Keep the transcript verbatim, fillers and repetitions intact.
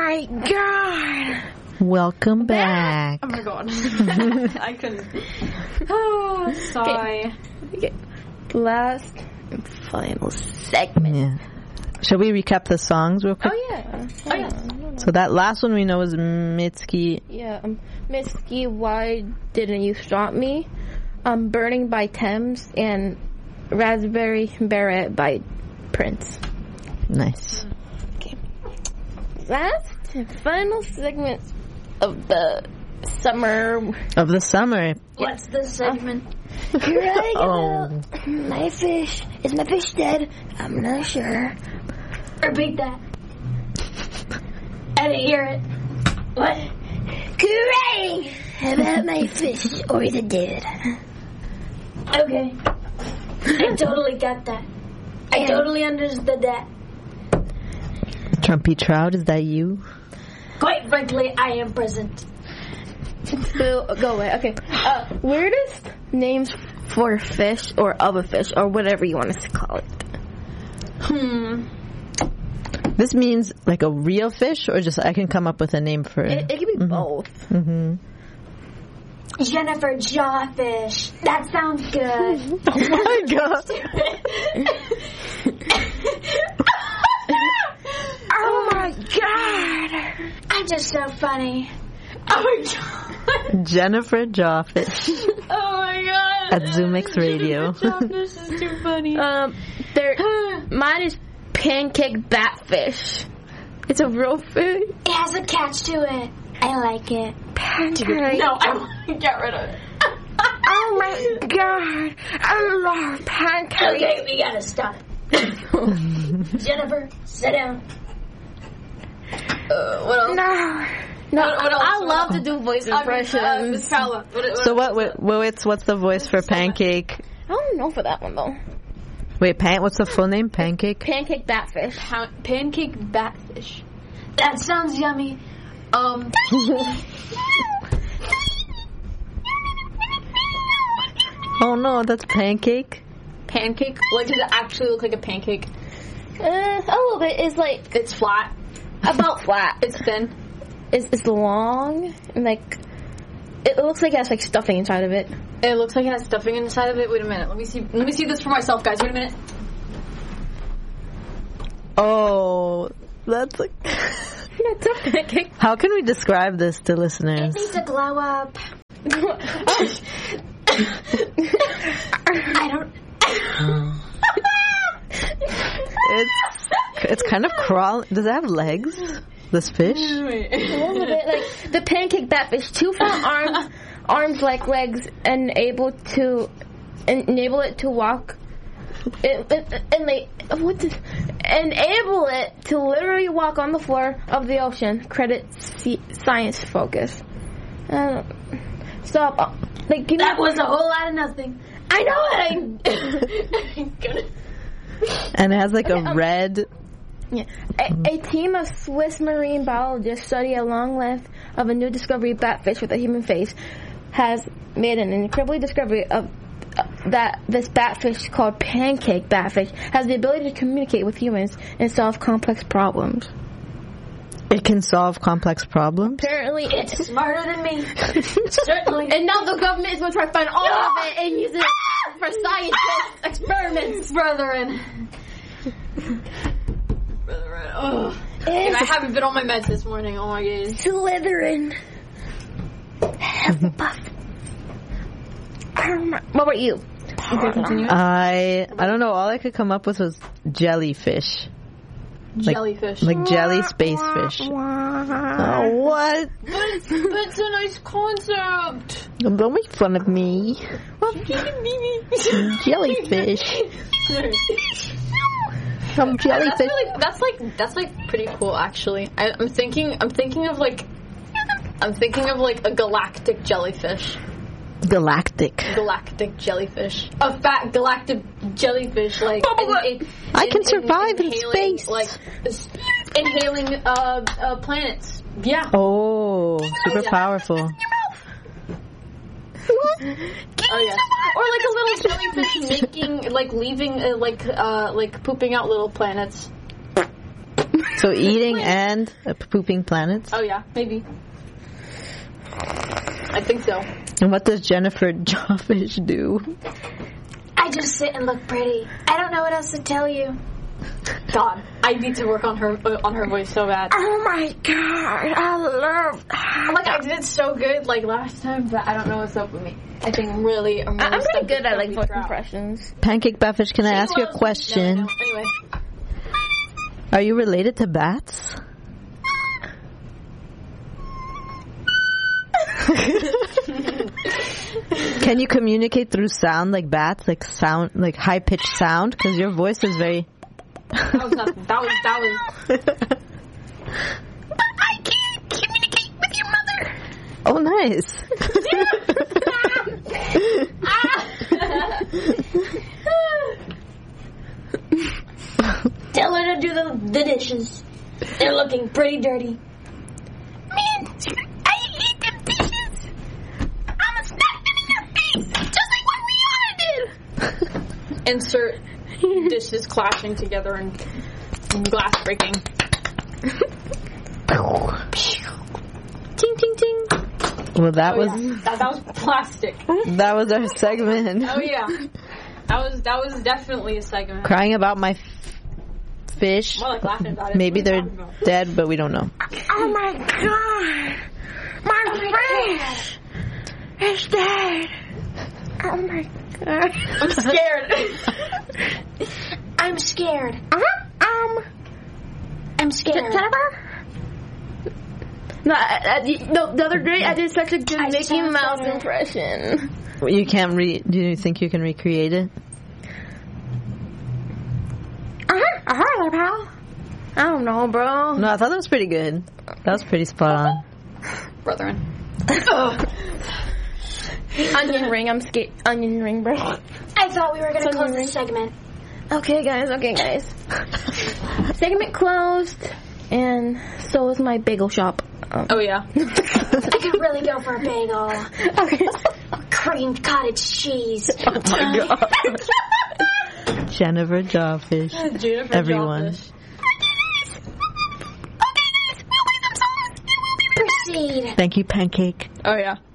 my god! Welcome back. Oh my god. I couldn't. Oh, sigh. Okay. Last and final segment. Yeah. Shall we recap the songs real quick? Oh, yeah. Oh, yeah. So that last one we know is Mitski. Yeah, um, Mitski, Why Didn't You Stop Me? Um, Burning by Thames, and Raspberry Beret by Prince. Nice. Okay. Last and final segment of the summer. Of the summer. What's the segment? Oh. My fish. Is my fish dead? I'm not sure. Repeat that. I didn't hear it. What? Great! About my fish, or is it dead? Okay. I totally got that. I And- totally understood that. Trumpy Trout, is that you? Quite frankly, I am present. Boo, go away. Okay. Uh, weirdest names for fish or of a fish or whatever you want us to call it. Hmm. This means like a real fish, or just I can come up with a name for It, it can be Mhm. both. Mm-hmm. Jennifer Jawfish. That sounds good. Oh my god. Oh my god! I'm just so funny. Oh my god. Jennifer Jawfish Oh my god. at Zoomix Radio. This is too funny. Um, there. Mine is pancake batfish. It's a real fish. It has a catch to it. I like it. Pancake. No, I want to get rid of it. Oh my god! I love pancakes. Okay, we gotta stop. Jennifer, sit down. Uh, what else? No. No, What- what else? I What love else? to do voice Uh, Miss impressions. Paula. What, what, So what? Wait, wait, what's the voice for pancake? I don't know for that one though. Wait, pan. What's the full name? Pancake. Pancake batfish. Pa- pancake batfish. That sounds yummy. Um. Oh no, that's pancake. Pancake? Like, does it actually look like a pancake? Uh, a little bit. It's like It's flat. about flat. It's thin. It's it's long and like it looks like it has like stuffing inside of it. It looks like it has stuffing inside of it. Wait a minute. Let me see. Let me see this for myself, guys. Wait a minute. Oh, that's like. It's a pancake. How can we describe this to It listeners? needs to glow up. I don't. It's it's kind of crawling. Does it have legs? This fish? A little bit like the pancake batfish, two front arms, arms like legs, and able to enable it to walk. It, it, and they what the, enable it to literally walk on the floor of the ocean. Credit C, Science Focus. Uh, stop. Uh, like give That me, was a whole lot of nothing. I know it. And it has like Okay, a um, red. Yeah. A, a team of Swiss marine biologists study a long length of a new discovery of batfish with a human face has made an incredible discovery of uh, that this batfish called pancake batfish has the ability to communicate with humans and solve complex problems. It can solve complex problems. Apparently, it's It's smarter than me. Certainly. and now the government is going to try to find all of it and use it for scientific experiments. Brethren. Brethren. Oh. And I haven't been on my meds this morning. Oh my god. Slytherin. Hufflepuff. What about you? Okay, continue. I I don't know. All I could come up with was jellyfish, like- Jellyfish. like jelly space fish. Oh, what? But it's, but it's a nice concept. Don't make fun of me. Jellyfish. Some That's jellyfish. like that's like that's like pretty cool actually. I, I'm thinking I'm thinking of like I'm thinking of like a galactic jellyfish. Galactic. Galactic jellyfish. A fat galactic jellyfish like in, in, I can in- survive in inhaling, space. Like s- inhaling uh, uh planets. Yeah. Oh, super powerful. Oh yeah. Or like a little jellyfish making like leaving uh, like uh like pooping out little planets. So So eating and uh, pooping planets. Oh yeah, maybe. I think so. And what does Jennifer Jawfish do? I just sit and look pretty. I don't know what else to tell you. God, I need to work on her uh, on her voice so bad. Oh my god, I love. Like I did so good like last time, but I don't know what's up with me. I think I'm really, I'm, really I'm pretty stuck good at like with voice drought. impressions. Pancake Batfish, can I She ask you a loves- question? No, no. Anyway, Are you related to bats? Can you communicate through sound like bats, like sound, like high pitched sound? Because your voice is very. that was nothing. That was that was. I can't communicate with your mother. Oh, nice. Tell her to do the, the dishes. They're looking pretty dirty. Man, I hate them dishes. I'm a smack them in your face, just like what Rihanna did. Insert dishes clashing together and glass breaking. Ting ting ting. Well, that Oh, was yeah. that, that was plastic. that was our segment. Oh yeah, that was that was definitely a segment. Crying about my f- fish. More like laughing about it. Maybe What are they're you talking about? dead, but we don't know. Oh my god, my fish is dead. Oh my god. I'm scared. I'm scared. Uh-huh. Um. I'm scared. Jennifer? No, I, I, no, the other day I did such a good I Mickey sound Mouse better. impression. You can't re. Do you think you can recreate it? Uh-huh, uh-huh, pal. I don't know, bro. No, I thought that was pretty good. That was pretty spot on. Brethren. Onion ring, I'm scared. Onion ring, bro. I thought we were going to Something close ring. this segment. Okay, guys, okay, guys. Segment closed, and so is my bagel shop. Um, Oh yeah. I could really go for a bagel. okay. Creamed cottage cheese. Oh my god. Jennifer Jawfish. Jennifer Everyone. Jawfish. Proceed. Thank you, Pancake. Oh yeah.